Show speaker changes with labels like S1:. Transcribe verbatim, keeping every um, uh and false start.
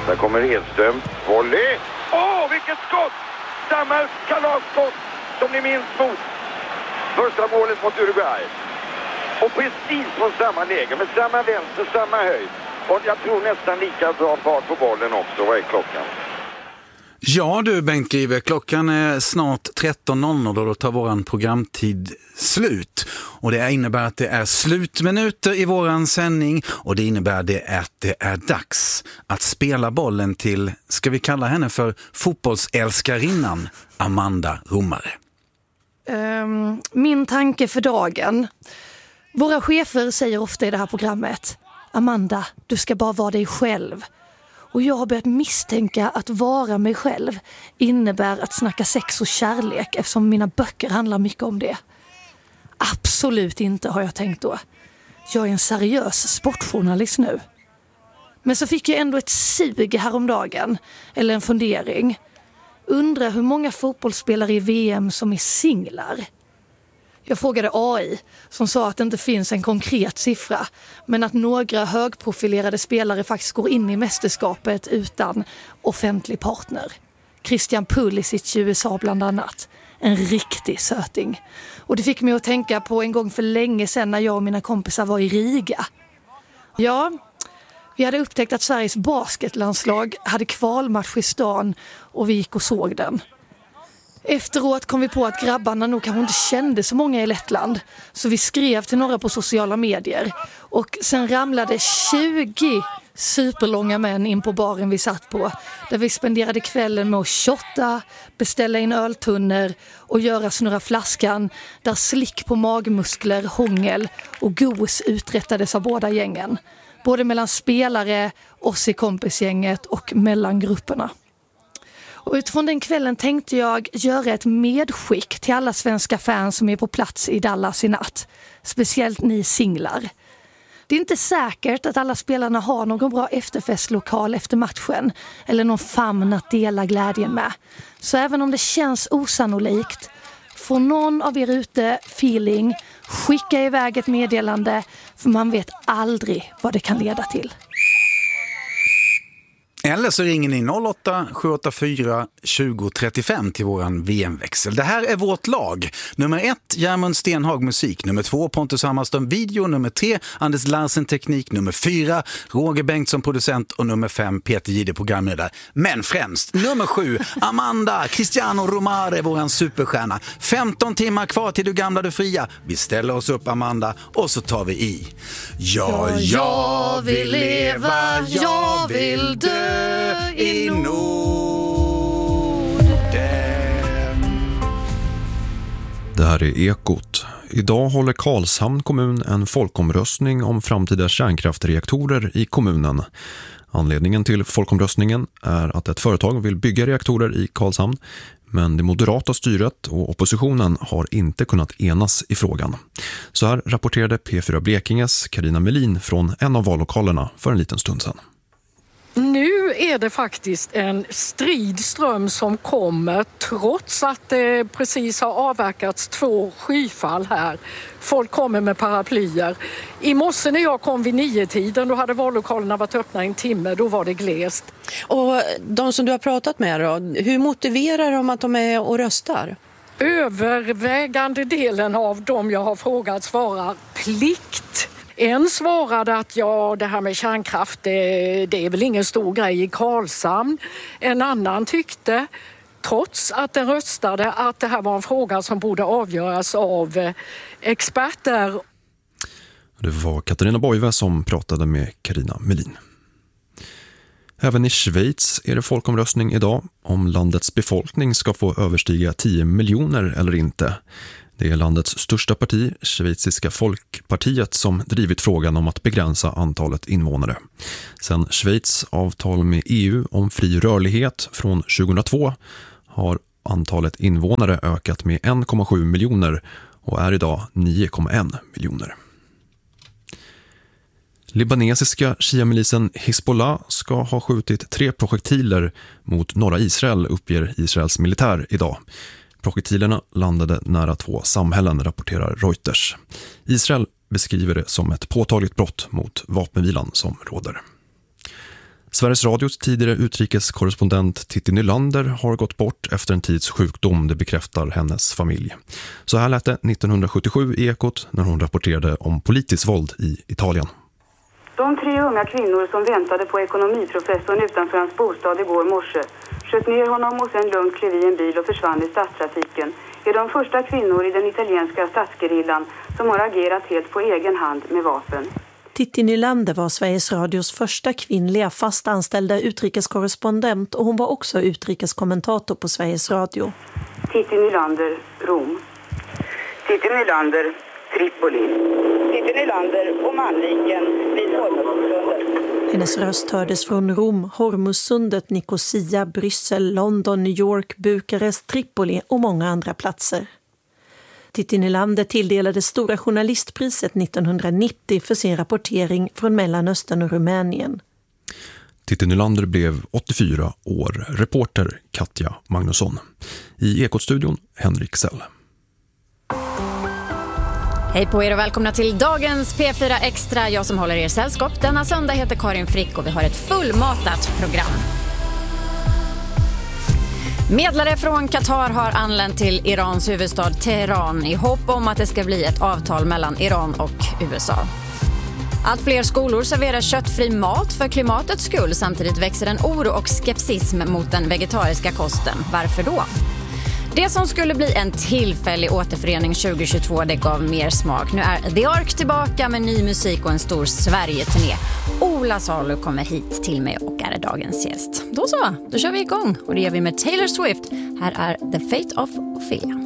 S1: Där kommer Edström. Volley! Åh, oh, vilket skott! Samma kalasskott som ni minns mot första målet mot Uruguay. Och precis från samma läge, med samma vänster, samma höjd. Och jag tror nästan lika bra fart på bollen också. Vad är klockan?
S2: Ja du Bengt Grive, klockan är snart tretton noll noll och då tar våran programtid slut. Och det innebär att det är slutminuter i våran sändning och det innebär det att det är dags att spela bollen till, ska vi kalla henne för fotbollsälskarinnan Amanda Romare.
S3: Um, min tanke för dagen. Våra chefer säger ofta i det här programmet: Amanda, du ska bara vara dig själv. Och jag har börjat misstänka att vara mig själv innebär att snacka sex och kärlek, eftersom mina böcker handlar mycket om det. Absolut inte, har jag tänkt då. Jag är en seriös sportjournalist nu. Men så fick jag ändå ett sug häromdagen, eller en fundering. Undrar hur många fotbollsspelare i V M som är singlar. Jag frågade A I som sa att det inte finns en konkret siffra, men att några högprofilerade spelare faktiskt går in i mästerskapet utan offentlig partner. Christian Pulisic i U S A bland annat. En riktig söting. Och det fick mig att tänka på en gång för länge sedan när jag och mina kompisar var i Riga. Ja, vi hade upptäckt att Sveriges basketlandslag hade kvalmatch i stan och vi gick och såg den. Efteråt kom vi på att grabbarna nog kanske inte kände så många i Lettland. Så vi skrev till några på sociala medier. Och sen ramlade tjugo superlånga män in på baren vi satt på. Där vi spenderade kvällen med att shotta, beställa in öltunnor och göra snurra flaskan. Där slick på magmuskler, hångel och gos uträttades av båda gängen. Både mellan spelare, oss i kompisgänget och mellan grupperna. Och utifrån den kvällen tänkte jag göra ett medskick till alla svenska fans som är på plats i Dallas i natt. Speciellt ni singlar. Det är inte säkert att alla spelarna har någon bra efterfestlokal efter matchen. Eller någon famn att dela glädjen med. Så även om det känns osannolikt, får någon av er ute feeling, skicka iväg ett meddelande. För man vet aldrig vad det kan leda till.
S2: Eller så ringer ni noll åtta sju åtta fyra tjugo trettiofem till våran V M-växel. Det här är vårt lag. Nummer ett, Järmund Stenhag musik. Nummer två, Pontus Hammarström video. Nummer tre, Anders Larsen teknik. Nummer fyra, Roger Bengtsson producent. Och nummer fem, Peter Gide programledare. Men främst, nummer sju, Amanda Cristiano Romare, våran superstjärna. femton timmar kvar till du gamla du fria. Vi ställer oss upp Amanda och så tar vi i. Ja, jag vill leva, jag vill dö i Norden.
S4: Det här är Ekot. Idag håller Karlshamn kommun en folkomröstning om framtida kärnkraftreaktorer i kommunen. Anledningen till folkomröstningen är att ett företag vill bygga reaktorer i Karlshamn, men det moderata styret och oppositionen har inte kunnat enas i frågan. Så här rapporterade P fyra Blekinges Carina Melin från en av vallokalerna för en liten stund sedan.
S5: Nu är det faktiskt en stridström som kommer trots att det precis har avverkats två skyfall här. Folk kommer med paraplyer. I morse när jag kom vid nio-tiden, då hade vallokalerna varit öppna en timme, då var det glest.
S6: Och de som du har pratat med då, hur motiverar de att de är och röstar?
S5: Övervägande delen av dem jag har frågat svarar plikt. En svarade att ja, det här med kärnkraft, det, det är väl ingen stor grej i Karlshamn. En annan tyckte, trots att den röstade, att det här var en fråga som borde avgöras av experter.
S4: Det var Katarina Boive som pratade med Carina Melin. Även i Schweiz är det folkomröstning idag om landets befolkning ska få överstiga tio miljoner eller inte. Det är landets största parti, Schweiziska folkpartiet, som drivit frågan om att begränsa antalet invånare. Sedan Schweiz avtal med E U om fri rörlighet från tjugohundratvå har antalet invånare ökat med en komma sju miljoner och är idag nio komma en miljoner. Libanesiska shia-milisen Hezbollah ska ha skjutit tre projektiler mot norra Israel, uppger Israels militär idag. Projektilerna landade nära två samhällen, rapporterar Reuters. Israel beskriver det som ett påtagligt brott mot vapenvilan som råder. Sveriges Radios tidigare utrikeskorrespondent Titti Nylander har gått bort efter en tids sjukdom, det bekräftar hennes familj. Så här lät det nittonhundrasjuttiosju i Ekot när hon rapporterade om politiskt våld i Italien.
S7: De tre unga kvinnor som väntade på ekonomiprofessorn utanför hans bostad igår morse sköt ner honom och sen lugnt klev i en bil och försvann i stadstrafiken är de första kvinnor i den italienska statsgerillan som har agerat helt på egen hand med vapen.
S8: Titti Nylander var Sveriges Radios första kvinnliga fast anställda utrikeskorrespondent och hon var också utrikeskommentator på Sveriges Radio.
S7: Titti Nylander, Rom. Titti Nylander, Tripoli. Titti Nylander och Manviken vid Hormuzsundet.
S8: Hennes röst hördes från Rom, Hormuzsundet, Nicosia, Bryssel, London, New York, Bukarest, Tripoli och många andra platser. Titti Nylander tilldelades Stora journalistpriset nittonhundranittio för sin rapportering från Mellanöstern och Rumänien.
S4: Titti Nylander blev åttiofyra år. Reporter Katja Magnusson. I Ekot-studion Henrik Sell.
S9: Hej på er och välkomna till dagens P fyra Extra. Jag som håller er sällskap denna söndag heter Karin Frick och vi har ett fullmatat program. Medlare från Qatar har anlänt till Irans huvudstad Teheran i hopp om att det ska bli ett avtal mellan Iran och U S A. Allt fler skolor serverar köttfri mat för klimatets skull. Samtidigt växer en oro och skepsism mot den vegetariska kosten. Varför då? Det som skulle bli en tillfällig återförening tjugohundratjugotvå, det gav mer smak. Nu är The Ark tillbaka med ny musik och en stor Sverige-turné. Ola Salo kommer hit till mig och är dagens gäst. Då så, då kör vi igång och det gör vi med Taylor Swift. Här är The Fate of Ophelia.